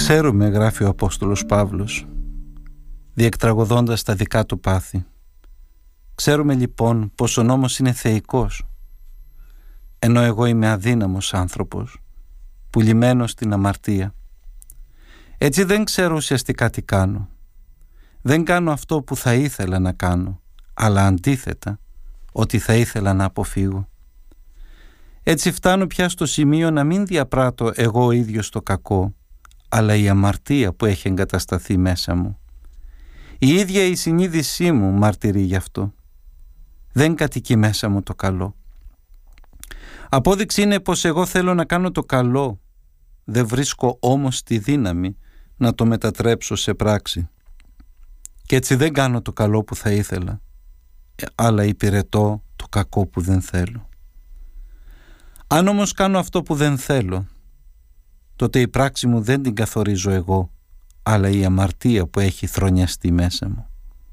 Ξέρουμε, γράφει ο Απόστολος Παύλος, διεκτραγωδώντας τα δικά του πάθη. Ξέρουμε λοιπόν πως ο νόμος είναι θεϊκός, ενώ εγώ είμαι αδύναμος άνθρωπος, πουλημένος στην αμαρτία. Έτσι δεν ξέρω ουσιαστικά τι κάνω. Δεν κάνω αυτό που θα ήθελα να κάνω, αλλά αντίθετα, ότι θα ήθελα να αποφύγω. Έτσι φτάνω πια στο σημείο να μην διαπράττω εγώ ο ίδιος το κακό, αλλά η αμαρτία που έχει εγκατασταθεί μέσα μου. Η ίδια η συνείδησή μου μαρτυρεί γι' αυτό. Δεν κατοικεί μέσα μου το καλό. Απόδειξη είναι πως εγώ θέλω να κάνω το καλό, δεν βρίσκω όμως τη δύναμη να το μετατρέψω σε πράξη. Και έτσι δεν κάνω το καλό που θα ήθελα, αλλά υπηρετώ το κακό που δεν θέλω. Αν όμως κάνω αυτό που δεν θέλω, τότε η πράξη μου δεν την καθορίζω εγώ, αλλά η αμαρτία που έχει θρονιαστεί μέσα μου.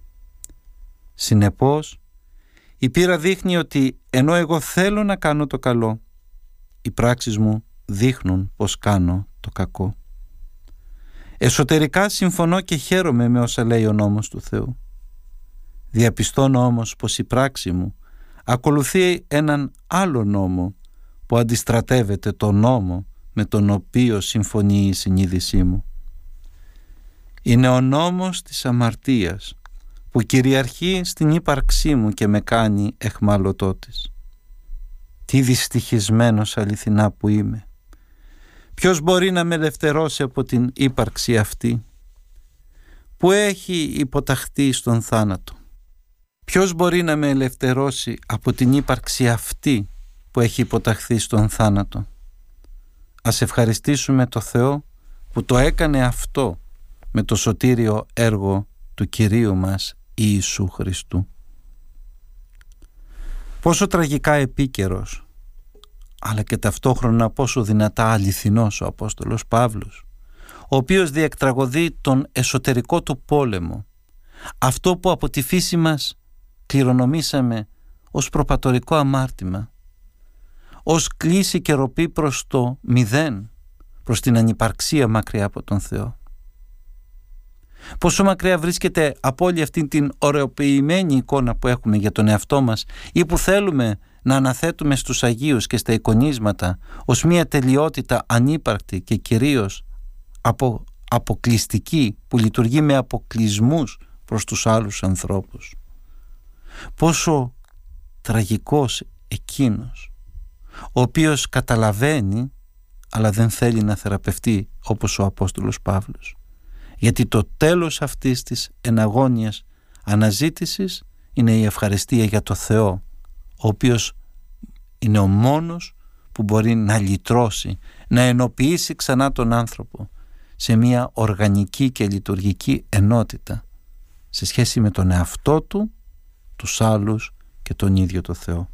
Συνεπώς, η πείρα δείχνει ότι ενώ εγώ θέλω να κάνω το καλό, οι πράξεις μου δείχνουν πως κάνω το κακό. Εσωτερικά συμφωνώ και χαίρομαι με όσα λέει ο νόμος του Θεού. Διαπιστώνω όμως πως η πράξη μου ακολουθεί έναν άλλο νόμο που αντιστρατεύεται τον νόμο με τον οποίο συμφωνεί η συνείδησή μου. Είναι ο νόμος της αμαρτίας που κυριαρχεί στην ύπαρξή μου και με κάνει εχμάλωτό της. Τι δυστυχισμένος αληθινά που είμαι. Ποιος μπορεί να με ελευθερώσει από την ύπαρξη αυτή που έχει υποταχθεί στον θάνατο? Ποιος μπορεί να με ελευθερώσει από την ύπαρξη αυτή που έχει υποταχθεί στον θάνατο? Ας ευχαριστήσουμε το Θεό που το έκανε αυτό με το σωτήριο έργο του Κυρίου μας Ιησού Χριστού. Πόσο τραγικά επίκαιρος, αλλά και ταυτόχρονα πόσο δυνατά αληθινός ο Απόστολος Παύλος, ο οποίος διεκτραγωδεί τον εσωτερικό του πόλεμο, αυτό που από τη φύση μας κληρονομήσαμε ως προπατορικό αμάρτημα, ως κλίση και ροπή προς το μηδέν, προς την ανυπαρξία μακριά από τον Θεό. Πόσο μακριά βρίσκεται από όλη αυτή την ωρεοποιημένη εικόνα που έχουμε για τον εαυτό μας ή που θέλουμε να αναθέτουμε στους Αγίους και στα εικονίσματα ως μια τελειότητα ανύπαρκτη και κυρίως αποκλειστική που λειτουργεί με αποκλεισμούς προς τους άλλους ανθρώπους. Πόσο τραγικός εκείνος ο οποίος καταλαβαίνει αλλά δεν θέλει να θεραπευτεί όπως ο Απόστολος Παύλος. Γιατί το τέλος αυτής της εναγώνιας αναζήτησης είναι η ευχαριστία για το Θεό, ο οποίος είναι ο μόνος που μπορεί να λυτρώσει, να ενοποιήσει ξανά τον άνθρωπο σε μια οργανική και λειτουργική ενότητα σε σχέση με τον εαυτό του, τους άλλους και τον ίδιο το Θεό.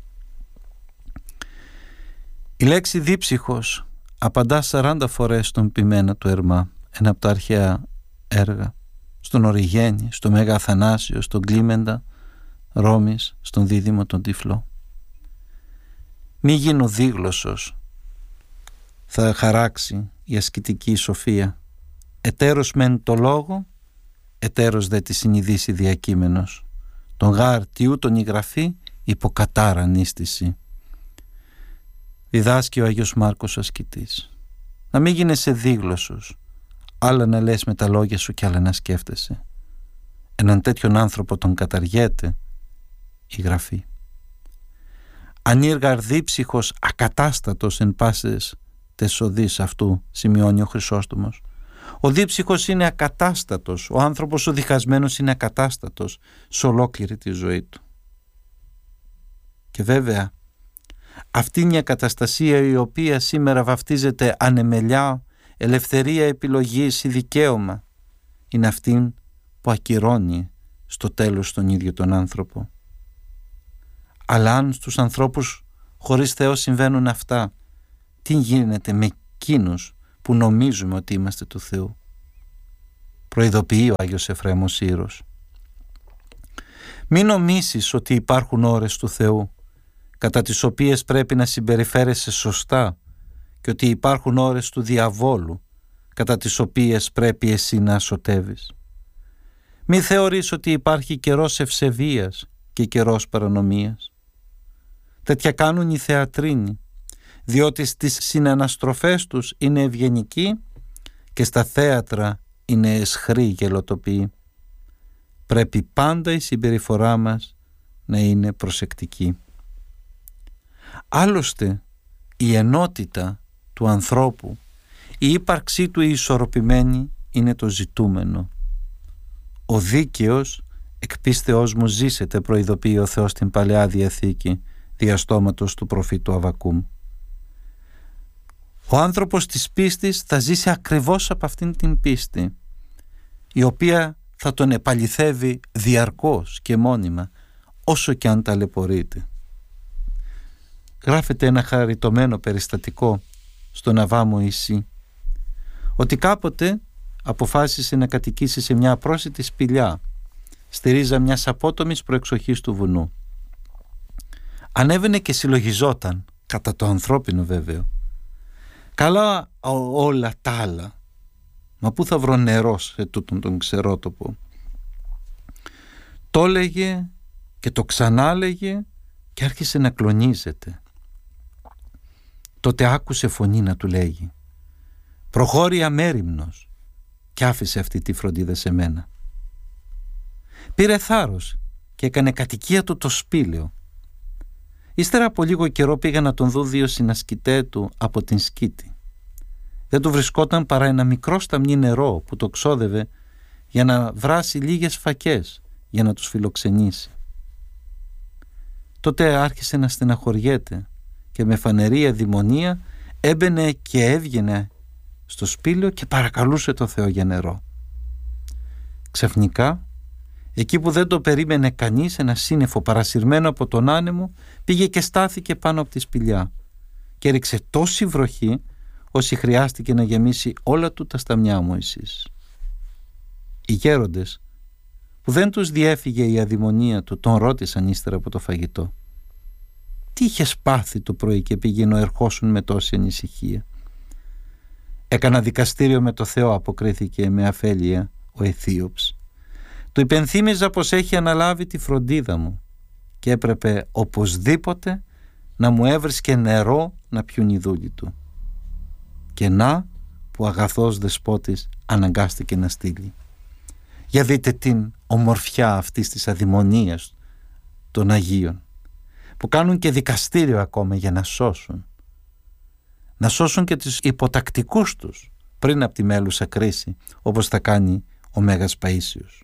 Η λέξη δίψυχος απαντά 40 φορές στον ποιμένα του Ερμά, ένα από τα αρχαία έργα, στον Οριγένη, στο Μέγα Αθανάσιο, στον Κλίμεντα Ρώμης, στον Δίδυμο τον Τυφλό. Μη γίνω δίγλωσσος, θα χαράξει η ασκητική σοφία. Ετέρος μεν το λόγο, ετέρος δε τη συνειδήσει διακείμενος. Τον γάρ τιού τον η γραφή υποκατάρα νίστηση. Διδάσκει ο Άγιος Μάρκος ασκητής. Να μην γίνεσαι δίγλωσσος, άλλα να λες με τα λόγια σου και άλλα να σκέφτεσαι. Έναν τέτοιον άνθρωπο τον καταργέται η γραφή. Ανήργαρ δίψυχος ακατάστατος εν πάσες τεσοδείς αυτού, σημειώνει ο Χρυσόστομος. Ο δίψυχος είναι ακατάστατος, ο άνθρωπος ο διχασμένος είναι ακατάστατος σε ολόκληρη τη ζωή του. Και βέβαια αυτή είναι η ακαταστασία η οποία σήμερα βαφτίζεται ανεμελιά, ελευθερία επιλογής ή δικαίωμα, είναι αυτήν που ακυρώνει στο τέλος τον ίδιο τον άνθρωπο. Αλλά αν στους ανθρώπους χωρίς Θεό συμβαίνουν αυτά, τι γίνεται με εκείνους που νομίζουμε ότι είμαστε του Θεού? Προειδοποιεί ο Άγιος Εφραίμος Σύρος. Μην νομίσεις ότι υπάρχουν ώρες του Θεού κατά τις οποίες πρέπει να συμπεριφέρεσαι σωστά και ότι υπάρχουν ώρες του διαβόλου κατά τις οποίες πρέπει εσύ να σωτεύεις. Μη θεωρείς ότι υπάρχει καιρός ευσεβίας και καιρός παρανομίας. Τέτοια κάνουν οι θεατρίνοι, διότι στις συναναστροφές τους είναι ευγενικοί και στα θέατρα είναι αισχροί γελοτοποιοί. Πρέπει πάντα η συμπεριφορά μας να είναι προσεκτική. Άλλωστε, η ενότητα του ανθρώπου, η ύπαρξή του η ισορροπημένη είναι το ζητούμενο. Ο δίκαιος εκ πίστεώς μου ζήσεται, προειδοποιεί ο Θεός στην Παλαιά Διαθήκη δια στόματος του προφήτου Αββακούμ. Ο άνθρωπος της πίστης θα ζήσει ακριβώς από αυτήν την πίστη, η οποία θα τον επαληθεύει διαρκώς και μόνιμα, όσο και αν ταλαιπωρείται. Γράφεται ένα χαριτωμένο περιστατικό στον Αββά Μωυσή, ότι κάποτε αποφάσισε να κατοικήσει σε μια απρόσιτη σπηλιά στη ρίζα μιας απότομης προεξοχής του βουνού. Ανέβαινε και συλλογιζόταν, κατά το ανθρώπινο βέβαιο. Καλά όλα τα άλλα, μα πού θα βρω νερό σε τούτον τον ξερότοπο? Το έλεγε και το ξανάλεγε και άρχισε να κλονίζεται. Τότε άκουσε φωνή να του λέγει: «Προχώρη αμέριμνος», και άφησε αυτή τη φροντίδα σε μένα. Πήρε θάρρος και έκανε κατοικία του το σπήλαιο. Ύστερα από λίγο καιρό πήγαν να τον δουν δύο συνασκητέ του από την σκήτη. Δεν του βρισκόταν παρά ένα μικρό σταμνί νερό που το ξόδευε για να βράσει λίγες φακές για να τους φιλοξενήσει. Τότε άρχισε να στεναχωριέται και με φανερή αδειμονία έμπαινε και έβγαινε στο σπήλαιο και παρακαλούσε το Θεό για νερό. Ξαφνικά, εκεί που δεν το περίμενε κανείς, ένα σύννεφο παρασυρμένο από τον άνεμο πήγε και στάθηκε πάνω από τη σπηλιά και έριξε τόση βροχή όσοι χρειάστηκε να γεμίσει όλα του τα σταμιά μου εσείς. Οι γέροντες, που δεν τους διέφυγε η αδειμονία του, τον ρώτησαν ύστερα από το φαγητό: «Τι είχες πάθει το πρωί και πήγαινε ερχόσουν με τόση ανησυχία?» «Έκανα δικαστήριο με το Θεό», αποκρίθηκε με αφέλεια ο Αιθίωψ. «Του υπενθύμιζα πως έχει αναλάβει τη φροντίδα μου και έπρεπε οπωσδήποτε να μου έβρισκε νερό να πιούν οι δούλοι του. Και να που αγαθός δεσπότης αναγκάστηκε να στείλει». Για δείτε την ομορφιά αυτής της αδειμονίας των Αγίων, που κάνουν και δικαστήριο ακόμα για να σώσουν. Να σώσουν και τους υποτακτικούς τους πριν από τη μέλουσα κρίση, όπως θα κάνει ο Μέγας Παΐσιος.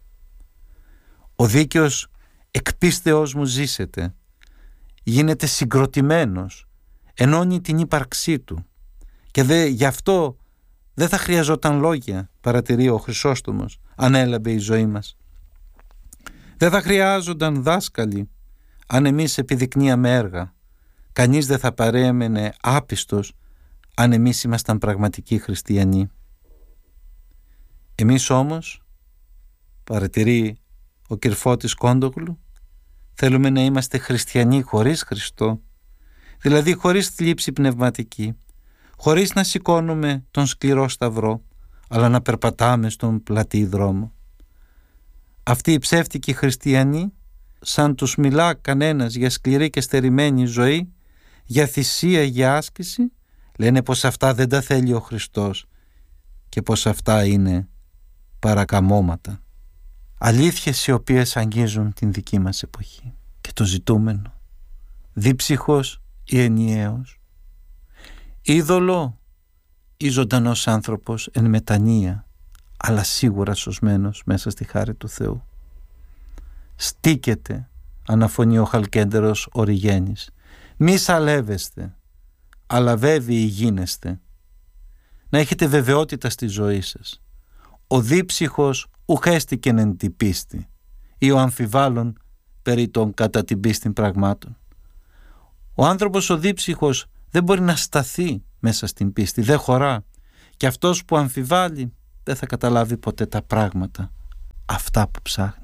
Ο δίκαιος εκ πίστεώς μου ζήσεται, γίνεται συγκροτημένος, ενώνει την ύπαρξή του και γι' αυτό δεν θα χρειαζόταν λόγια, παρατηρεί ο Χρυσόστομος, αν έλαμπε η ζωή μας. Δεν θα χρειάζονταν δάσκαλοι αν εμείς επιδεικνύαμε έργα. Κανείς δεν θα παρέμενε άπιστος αν εμείς ήμασταν πραγματικοί χριστιανοί. Εμείς όμως, παρατηρεί ο Κυρφώτης Κόντογλου, θέλουμε να είμαστε χριστιανοί χωρίς Χριστό, δηλαδή χωρίς θλίψη πνευματική, χωρίς να σηκώνουμε τον σκληρό σταυρό, αλλά να περπατάμε στον πλατή δρόμο. Αυτοί οι ψεύτικοι χριστιανοί, σαν τους μιλά κανένας για σκληρή και στερημένη ζωή, για θυσία, για άσκηση, λένε πως αυτά δεν τα θέλει ο Χριστός και πως αυτά είναι παρακαμώματα. Αλήθειες οι οποίες αγγίζουν την δική μας εποχή και το ζητούμενο, δίψυχος ή ενιαίος, είδωλο ή ζωντανός άνθρωπος εν μετανία, αλλά σίγουρα σωσμένος μέσα στη χάρη του Θεού. Στίκεται, αναφωνεί ο Χαλκέντερος Οριγένης, μη σαλεύεστε, αλλά βέβαιοι γίνεστε. Να έχετε βεβαιότητα στη ζωή σας. Ο δίψυχος ουχέστηκεν εν την πίστη, ή ο αμφιβάλλον περί των κατά την πίστην πραγμάτων. Ο άνθρωπος ο δίψυχος δεν μπορεί να σταθεί μέσα στην πίστη, δεν χωρά, και αυτός που αμφιβάλλει δεν θα καταλάβει ποτέ τα πράγματα αυτά που ψάχνει.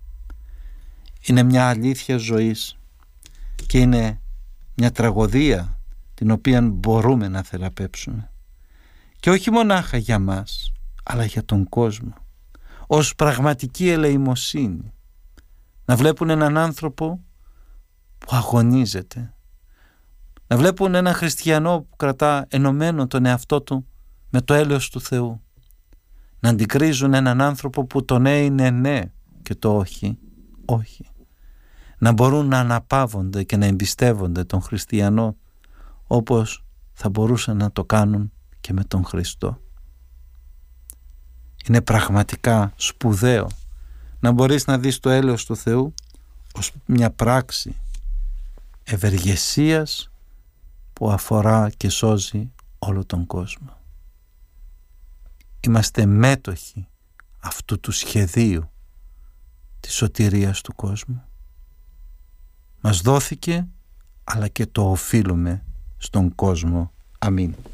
Είναι μια αλήθεια ζωής και είναι μια τραγωδία την οποία μπορούμε να θεραπεύσουμε. και όχι μονάχα για μας, αλλά για τον κόσμο, ως πραγματική ελεημοσύνη. Να βλέπουν έναν άνθρωπο που αγωνίζεται, να βλέπουν έναν χριστιανό που κρατά ενωμένο τον εαυτό του με το έλεος του Θεού, να αντικρίζουν έναν άνθρωπο που το ναι είναι ναι και το όχι, όχι. Να μπορούν να αναπαύονται και να εμπιστεύονται τον χριστιανό όπως θα μπορούσαν να το κάνουν και με τον Χριστό. Είναι πραγματικά σπουδαίο να μπορείς να δεις το έλεος του Θεού ως μια πράξη ευεργεσίας που αφορά και σώζει όλο τον κόσμο. Είμαστε μέτοχοι αυτού του σχεδίου της σωτηρίας του κόσμου. Μας δόθηκε, αλλά και το οφείλουμε στον κόσμο. Αμήν.